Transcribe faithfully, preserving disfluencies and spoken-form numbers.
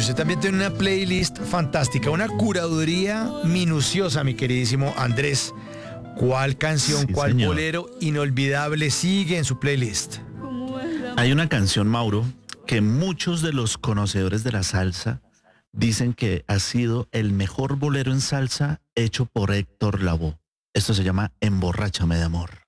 usted también tiene una playlist fantástica, una curaduría minuciosa, mi queridísimo Andrés. ¿Cuál canción, Sí, cuál señor. bolero inolvidable sigue en su playlist? Hay una canción, Mauro, que muchos de los conocedores de la salsa dicen que ha sido el mejor bolero en salsa hecho por Héctor Lavoe. Esto se llama Emborráchame de amor.